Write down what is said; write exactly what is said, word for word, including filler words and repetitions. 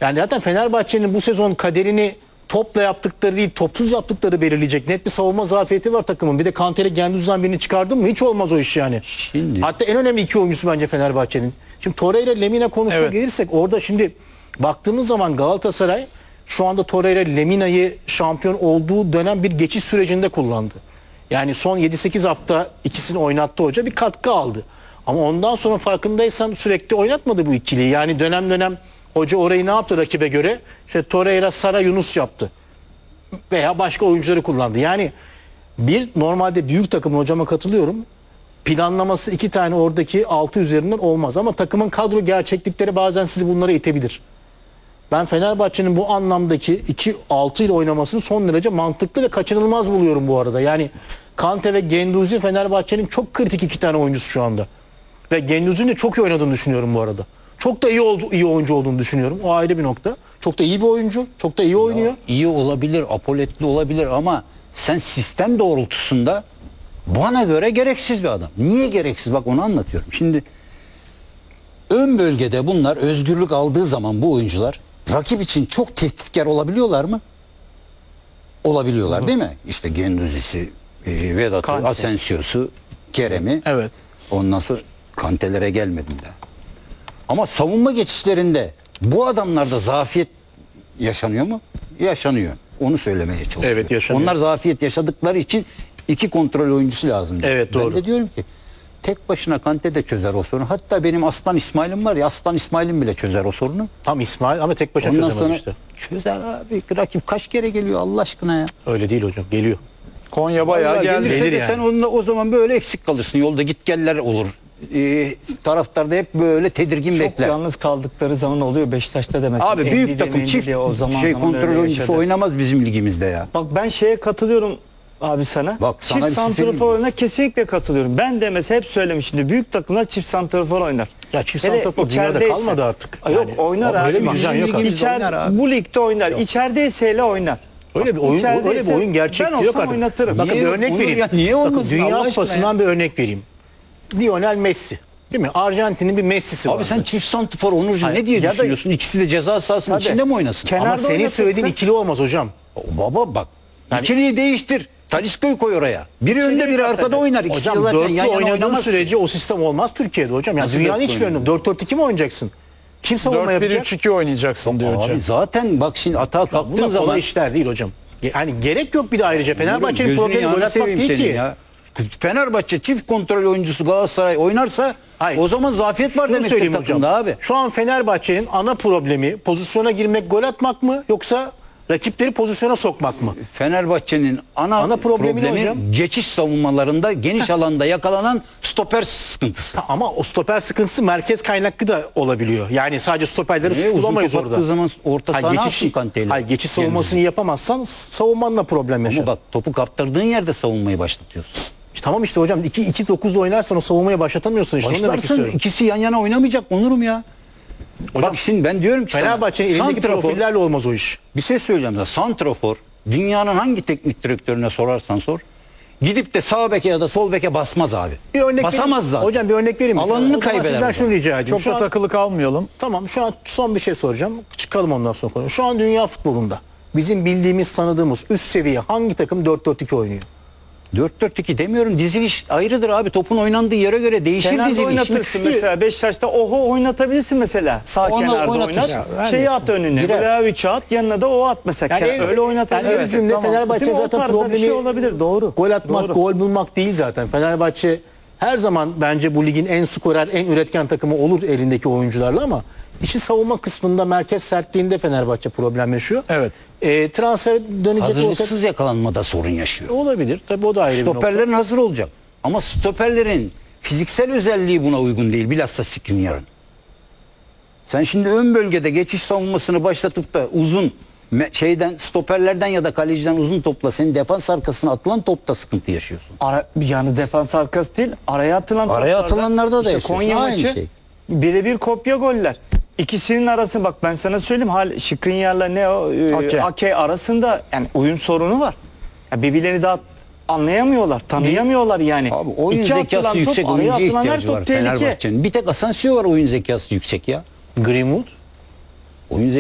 Yani zaten Fenerbahçe'nin bu sezon kaderini topla yaptıkları değil, topsuz yaptıkları belirleyecek. Net bir savunma zafiyeti var takımın. Bir de Kanter'i Genduz'dan birini çıkardın mı hiç olmaz o iş yani. Şimdi... Hatta en önemli iki oyuncusu bence Fenerbahçe'nin. Şimdi Torreira Lemina konusuna Evet. gelirsek orada şimdi baktığımız zaman Galatasaray şu anda Torreira Lemina'yı şampiyon olduğu dönem bir geçiş sürecinde kullandı. Yani son yedi sekiz hafta ikisini oynattı hoca, bir katkı aldı. Ama ondan sonra farkındaysan sürekli oynatmadı bu ikiliyi. Yani dönem dönem hoca orayı ne yaptı rakibe göre? İşte Torreira, Sara, Yunus yaptı. Veya başka oyuncuları kullandı. Yani bir normalde büyük takımın, hocama katılıyorum, planlaması iki tane oradaki altı üzerinden olmaz. Ama takımın kadro gerçeklikleri bazen sizi bunlara itebilir. Ben Fenerbahçe'nin bu anlamdaki iki altı ile oynamasını son derece mantıklı ve kaçınılmaz buluyorum bu arada. Yani Kante ve Guendouzi Fenerbahçe'nin çok kritik iki tane oyuncusu şu anda. Ve Guendouzi'nin de çok iyi oynadığını düşünüyorum bu arada. Çok da iyi oldu, iyi oyuncu olduğunu düşünüyorum. O ayrı bir nokta. Çok da iyi bir oyuncu. Çok da iyi oynuyor. Ya, iyi olabilir, apoletli olabilir ama sen sistem doğrultusunda bana göre gereksiz bir adam. Niye gereksiz? Bak onu anlatıyorum. Şimdi ön bölgede bunlar özgürlük aldığı zaman bu oyuncular rakip için çok tehditkar olabiliyorlar mı? Olabiliyorlar, hı, değil mi? İşte Guendouzi'si, e, Vedat'ı, Asensio'su, Kerem'i. Evet. Ondan sonra Kantelere gelmedim de. Ama savunma geçişlerinde bu adamlarda zafiyet yaşanıyor mu? Yaşanıyor. Onu söylemeye çalışıyorum. Evet, yaşanıyor. Onlar zafiyet yaşadıkları için iki kontrol oyuncusu lazım. Evet, doğru. Ben de diyorum ki tek başına Kante de çözer o sorunu. Hatta benim Aslan İsmail'im var ya, Aslan İsmail'im bile çözer o sorunu. Tam İsmail ama tek başına Ondan çözemez sonra işte. çözer abi. Rakip kaç kere geliyor Allah aşkına ya. Öyle değil hocam. Geliyor. Konya bayağı Vallahi geldi. gelirse de Gelir sen yani. onunla o zaman böyle eksik kalırsın. Yolda git geller olur. Ee, taraftar da hep böyle tedirgin Çok bekler. yalnız kaldıkları zaman oluyor. Beşiktaş'ta da mesela. Abi büyük Endidi, takım Mendidi çift o zaman şey zaman kontrol öyle oyuncusu yaşadı. oynamaz bizim ligimizde ya. Bak ben şeye katılıyorum abi sana. Bak, sana çift bir şey söyleyeyim mi? santrafor oyuna kesinlikle katılıyorum. Ben de mesela hep söylemişimdir. Büyük takımlar çift santrafor oynar. Ya çift Hele santrafor dünyada içerideyse- kalmadı artık. Ay Yok Yani oynar o- abi. öyle bir Bak, düzen yok artık. İçer- Oynar abi. bu ligde oynar. İçerideyse hele oynar. Öyle bir oyun, İçerideyse öyle bir oyun gerçekliği ben yok olsam artık. oynatırım. Bakın Niye bir yok? örnek Onur vereyim. ya, niye Bakın olmasın Dünya Allah aşkına Kupası'ndan bir örnek vereyim. Lionel Messi. Değil mi? Arjantin'in bir Messi'si var. Abi sen çift santrafor Onurcuğum ne diye ya da- düşünüyorsun? İkisi de ceza sahasının Tabii. içinde mi oynasın? Kenar- Ama Kenarda senin oynatırsın. söylediğin ikili olmaz hocam. Baba bak. İkiliyi değiştir. Talisca'yı koy oraya. Biri önde biri arkada katacak. oynar. İkisi de Hocam zaten dörtlü yan yana oynadığın oynamaz. sürece o sistem olmaz Türkiye'de hocam. Yani Nasıl dünyanın dörtlü hiçbir oyunu. dört dört iki mi oynayacaksın? Kim savunma dört bir yapacak? üç iki oynayacaksın diyor Abi hocam. zaten bak şimdi atağa kalktığın Bunlar kolay zaman işler değil hocam. Yani gerek yok bir de ayrıca. Fenerbahçe'nin Gözünü problemi yanına gol atmak seveyim değil senin ki. ya. Fenerbahçe çift kontrol oyuncusu Galatasaray oynarsa Hayır. o zaman zafiyet var Şunu demektir söyleyeyim takımda hocam. abi. Şu an Fenerbahçe'nin ana problemi pozisyona girmek, gol atmak mı yoksa rakipleri pozisyona sokmak mı? Fenerbahçe'nin ana, Ana problemi problemi, ne hocam? geçiş savunmalarında geniş alanda yakalanan stoper sıkıntısı. Ta- Ama o stoper sıkıntısı merkez kaynaklı da olabiliyor. Yani sadece stoperleri Niye uzun suçlamayız top orada. attığı zaman orta Hayır, saha ne geçiş, yapsın Kante'yle? hayır, geçiş savunmasını yapamazsan savunmanla problem yaşar. Ama bak topu kaptırdığın yerde savunmayı başlatıyorsun. Tamam işte hocam iki iki dokuzda oynarsan o savunmaya başlatamıyorsun işte. Onu demek Başlarsın istiyorum. ikisi yan yana oynamayacak Onurum ya. Hocam, bak şimdi ben diyorum ki sana, Fenerbahçe'nin elindeki santrafor- profillerle olmaz o iş. Bir şey söyleyeceğim sana. Santrafor dünyanın hangi teknik direktörüne sorarsan sor. Gidip de sağ beke ya da sol beke basmaz abi. Bir örnek Basamaz vereyim. zaten. Hocam bir örnek vereyim mi? Alanını O zaman kaybeder Sizden hocam. şunu rica edeyim. Çok Şu da an- takılı kalmayalım. Tamam şu an son bir şey soracağım. Çıkalım ondan sonra konuşalım. Şu an dünya futbolunda bizim bildiğimiz, tanıdığımız üst seviye hangi takım dört dört iki oynuyor? dört dört iki demiyorum. Diziliş ayrıdır abi. Topun oynandığı yere göre değişir Kenarda diziliş. oynatırsın Üçlü. mesela Beşiktaş'ta oho oynatabilirsin mesela. Sağ Onu kenarda oynatırsın. oynar. Ya, vermiyorsun. Şeyi at önüne. Girer. Vlahovic'i at yanına da o at mesela. Yani Kenar- öyle oynatabilirsin. yani bir cümle Fenerbahçe Değil mi? O zaten tarzda bir problemi şey olabilir. Doğru. Gol atmak, Doğru. gol bulmak değil zaten. Fenerbahçe her zaman bence bu ligin en skorer, en üretken takımı olur elindeki oyuncularla ama işin savunma kısmında merkez sertliğinde Fenerbahçe problem yaşıyor. Evet. E, transfer dönecek olsak Hazırlıksız yakalanmada sorun yaşıyor. olabilir. Tabii o da ayrı bir nokta. Stoperlerin hazır olacak. Ama stoperlerin fiziksel özelliği buna uygun değil. Bilhassa Skriniar'ın. Sen şimdi ön bölgede geçiş savunmasını başlatıp da uzun me- şeyden stoperlerden ya da kaleciden uzun topla senin defans arkasına atılan topta sıkıntı yaşıyorsun. Ara, yani defans arkası değil. Araya atılan Araya toplarda, atılanlarda da işte yaşıyorsun. Konya Aynı maçı şey. birebir kopya goller. İkisinin arası bak ben sana söyleyeyim. Hal Skriniar'la ne o e, Ake. Ake arasında yani uyum sorunu var. Ya birbirlerini daha anlayamıyorlar, tanıyamıyorlar yani. Abi oyun İki zekası atılan yüksek top, araya oyuncuya atılan her ihtiyacı top var tehlike. Fenerbahçe'nin. Bir tek Asensio var oyun zekası yüksek ya. Greenwood Oyun